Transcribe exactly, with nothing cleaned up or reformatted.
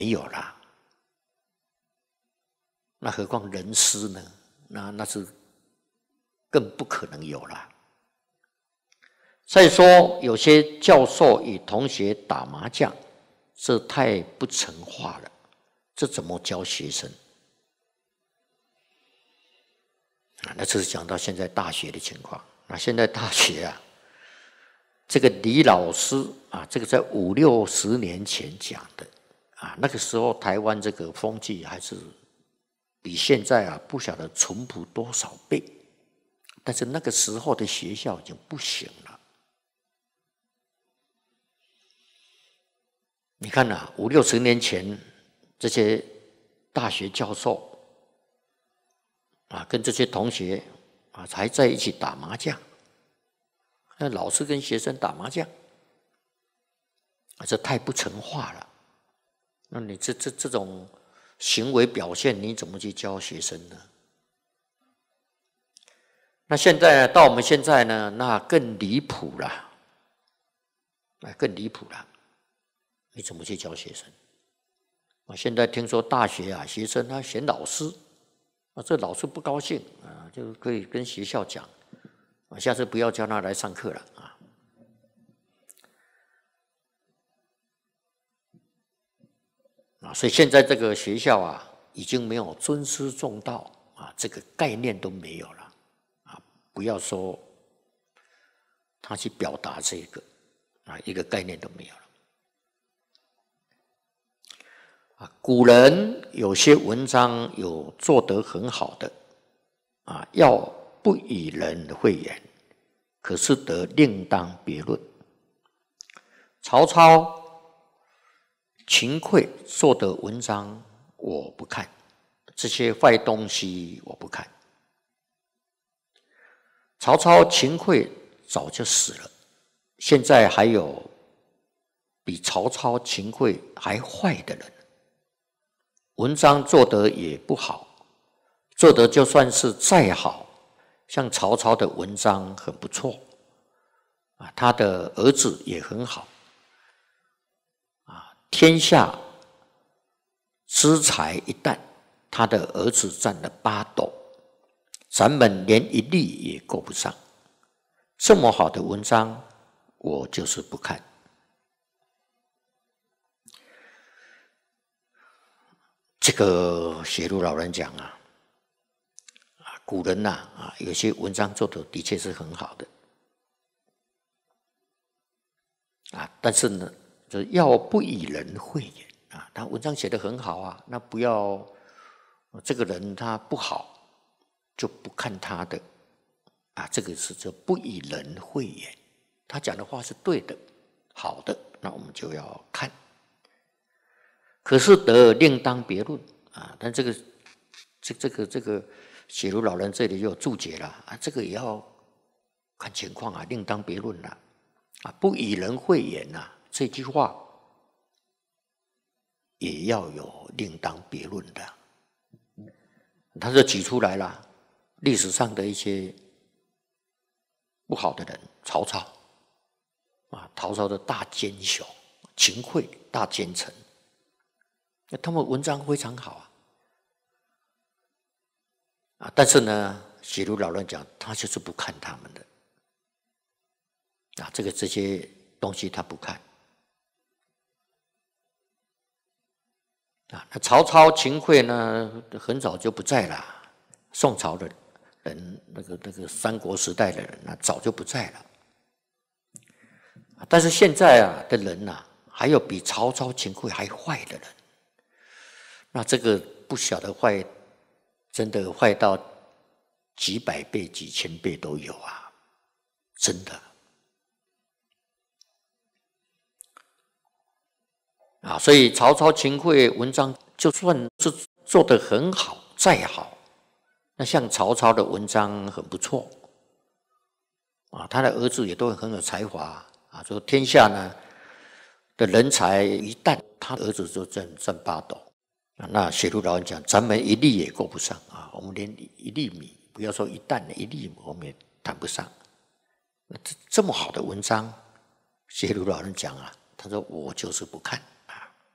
没有啦。那何况人师呢？那那是更不可能有啦。再说有些教授与同学打麻将，这太不成话了，这怎么教学生？啊，那这是讲到现在大学的情况。那现在大学啊，这个李老师啊，这个在五六十年前讲的啊，那个时候台湾这个风气还是比现在啊不晓得淳朴多少倍，但是那个时候的学校已经不行了。你看啊，五六十年前这些大学教授啊，跟这些同学啊还在一起打麻将，那老师跟学生打麻将，啊，这太不成话了。那你这这这种行为表现，你怎么去教学生呢？那现在到我们现在呢，那更离谱了，那更离谱了。你怎么去教学生？我现在听说大学啊，学生他选老师，啊，这老师不高兴啊，就可以跟学校讲，啊，下次不要叫他来上课了啊。啊，所以现在这个学校啊，已经没有尊师重道啊，这个概念都没有了啊！不要说他去表达这个啊，一个概念都没有了啊。古人有些文章有做得很好的啊，要不以人讳言，可是得另当别论。曹操、秦桧做的文章我不看，这些坏东西我不看。曹操、秦桧早就死了，现在还有比曹操、秦桧还坏的人，文章做得也不好，做得就算是再好，像曹操的文章很不错啊，他的儿子也很好。天下资财一担，他的儿子占了八斗，咱们连一粒也够不上。这么好的文章，我就是不看。这个写入老人讲啊，古人呐 啊, 啊，有些文章做的的确是很好的啊，但是呢。就是要不以人讳言啊，他文章写得很好啊，那不要这个人他不好就不看他的啊，这个是叫不以人讳言。他讲的话是对的、好的，那我们就要看。可是得另当别论啊，但这个这这个这个写如老人这里又有注解了啊，这个也要看情况啊，另当别论了啊，不以人讳言呐、啊。这句话也要有另当别论的，他就举出来了历史上的一些不好的人，曹操啊，曹操的大奸雄，秦桧大奸臣，他们文章非常好啊，啊，但是呢，写如老人讲，他就是不看他们的啊，这个这些东西他不看。啊，那曹操、秦桧呢，很早就不在了。宋朝的人，那个那个三国时代的人，那早就不在了。但是现在啊的人呐、啊，还有比曹操、秦桧还坏的人。那这个不晓得坏，真的坏到几百倍、几千倍都有啊，真的。啊，所以曹操、秦桧文章就算是做得很好，再好，那像曹操的文章很不错，啊，他的儿子也都很有才华啊。说天下呢的人才一担，他儿子就占占八斗。啊，那写如老人讲，咱们一粒也够不上啊，我们连一粒米，不要说一担，一粒我们也谈不上。那这这么好的文章，写如老人讲啊，他说我就是不看。